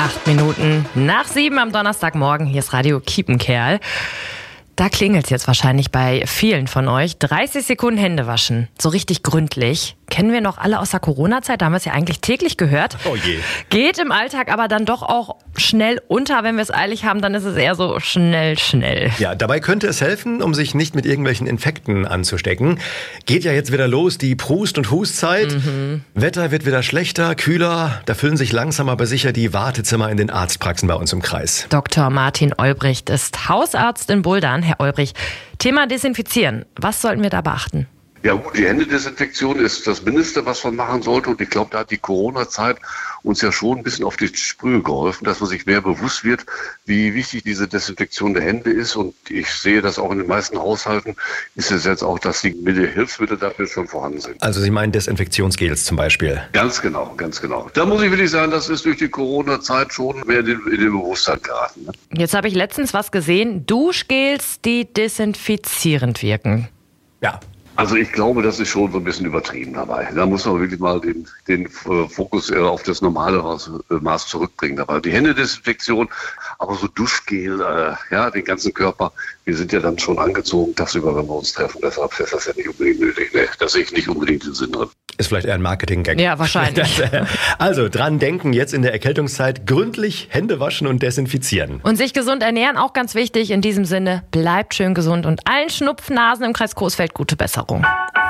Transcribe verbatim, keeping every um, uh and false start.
Acht Minuten nach sieben am Donnerstagmorgen. Hier ist Radio Kiepenkerl. Da klingelt es jetzt wahrscheinlich bei vielen von euch. dreißig Sekunden Hände waschen. So richtig gründlich. Kennen wir noch alle aus der Corona-Zeit. Da haben wir es ja eigentlich täglich gehört. Oh je. Geht im Alltag aber dann doch auch schnell unter. Wenn wir es eilig haben, dann ist es eher so schnell, schnell. Ja, dabei könnte es helfen, um sich nicht mit irgendwelchen Infekten anzustecken. Geht ja jetzt wieder los, die Prust- und Hustzeit. Mhm. Wetter wird wieder schlechter, kühler. Da füllen sich langsam aber sicher die Wartezimmer in den Arztpraxen bei uns im Kreis. Doktor Martin Olbricht ist Hausarzt in Buldern. Herr Olbricht, Thema Desinfizieren. Was sollten wir da beachten? Ja gut, die Händedesinfektion ist das Mindeste, was man machen sollte. Und ich glaube, da hat die Corona-Zeit uns ja schon ein bisschen auf die Sprünge geholfen, dass man sich mehr bewusst wird, wie wichtig diese Desinfektion der Hände ist. Und ich sehe das auch in den meisten Haushalten, ist es jetzt auch, dass die Hilfsmittel dafür schon vorhanden sind. Also Sie meinen Desinfektionsgels zum Beispiel? Ganz genau, ganz genau. Da muss ich wirklich sagen, das ist durch die Corona-Zeit schon mehr in den, in den Bewusstsein geraten. Ne? Jetzt habe ich letztens was gesehen, Duschgels, die desinfizierend wirken. Ja. Also ich glaube, das ist schon so ein bisschen übertrieben dabei. Da muss man wirklich mal den, den äh, Fokus äh, auf das normale Maß, äh, Maß zurückbringen. Aber die Händedesinfektion, aber so Duschgel, äh, ja, den ganzen Körper, wir sind ja dann schon angezogen, tagsüber, wenn wir uns treffen. Deshalb ist das ja nicht unbedingt nötig. Ne? Da sehe ich nicht unbedingt den Sinn drin. Ist vielleicht eher ein Marketing-Gag. Ja, wahrscheinlich. Also dran denken, jetzt in der Erkältungszeit gründlich Hände waschen und desinfizieren. Und sich gesund ernähren, auch ganz wichtig. In diesem Sinne, bleibt schön gesund und allen Schnupfnasen im Kreis Coesfeld gute Besserung.